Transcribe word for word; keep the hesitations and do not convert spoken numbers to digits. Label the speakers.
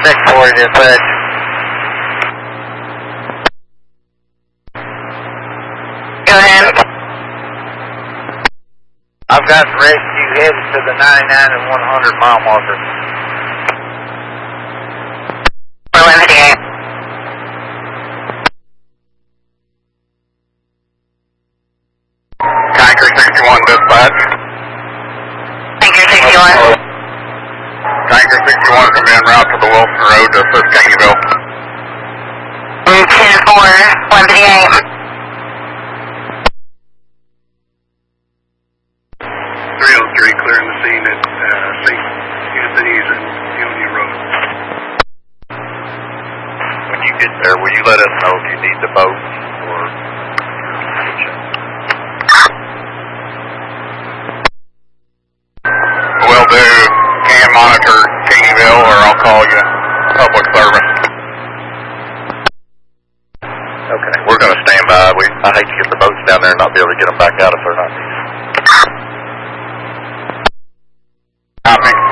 Speaker 1: six four, dispatch. Go ahead. I've got the rescue headed to the ninety-nine and one hundred mile marker. eleven fifty-eight.
Speaker 2: Tanker sixty-one, dispatch.
Speaker 1: Tanker sixty-one.
Speaker 2: Tanker sixty-one from en route to the Wilson Road to assist Caneyville.
Speaker 1: ten four, one fifty-eight.
Speaker 3: three oh three clearing the scene at uh, Saint Anthony's and Union Road.
Speaker 2: When you get there, will you let us know if you need the boat or your Will do. Can monitor Caneyville or I'll call you public service. Okay, we're going to stand by. We, I hate to get the boats down there and not be able to get them back out if they're not needed. Copy.